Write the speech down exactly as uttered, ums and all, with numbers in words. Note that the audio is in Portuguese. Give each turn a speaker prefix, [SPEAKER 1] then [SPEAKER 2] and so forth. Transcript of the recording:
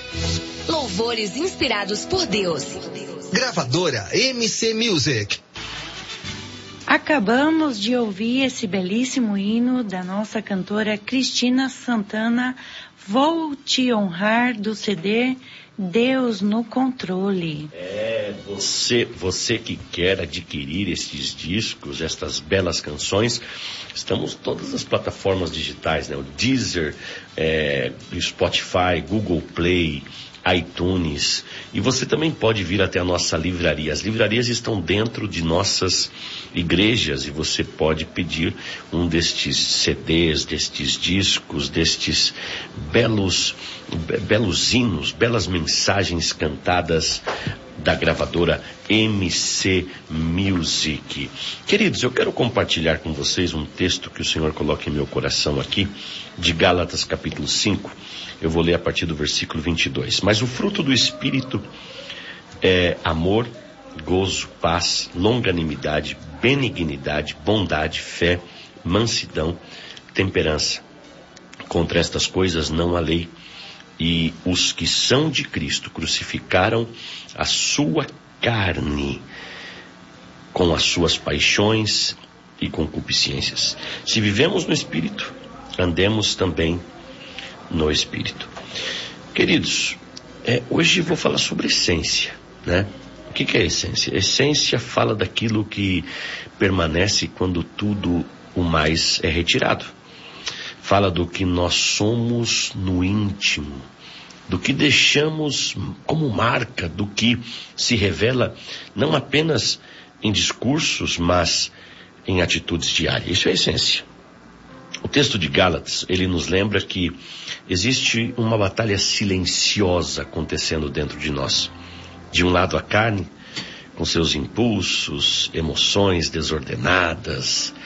[SPEAKER 1] Louvores inspirados por Deus.
[SPEAKER 2] Gravadora M C Music.
[SPEAKER 3] Acabamos de ouvir esse belíssimo hino da nossa cantora Cristina Santana, Vou Te Honrar, do C D Deus no Controle.
[SPEAKER 4] É, você, você que quer adquirir estes discos, estas belas canções, estamos em todas as plataformas digitais, né? O Deezer, é, o Spotify, Google Play, iTunes, e você também pode vir até a nossa livraria. As livrarias estão dentro de nossas igrejas e você pode pedir um destes C Ds, destes discos, destes belos, be- belos hinos, belas mensagens cantadas da gravadora M C Music. Queridos, eu quero compartilhar com vocês um texto que o Senhor coloca em meu coração aqui, de Gálatas capítulo cinco. Eu vou ler a partir do versículo vinte e dois. Mas o fruto do Espírito é amor, gozo, paz, longanimidade, benignidade, bondade, fé, mansidão, temperança. Contra estas coisas não há lei. E os que são de Cristo crucificaram a sua carne com as suas paixões e concupiscências. Se vivemos no Espírito, andemos também no Espírito. Queridos, é, hoje vou falar sobre essência, né? O que, que é essência? Essência fala daquilo que permanece quando tudo o mais é retirado. Fala do que nós somos no íntimo, do que deixamos como marca, do que se revela não apenas em discursos, mas em atitudes diárias. Isso é essência. O texto de Gálatas, ele nos lembra que existe uma batalha silenciosa acontecendo dentro de nós. De um lado a carne, com seus impulsos, emoções desordenadas,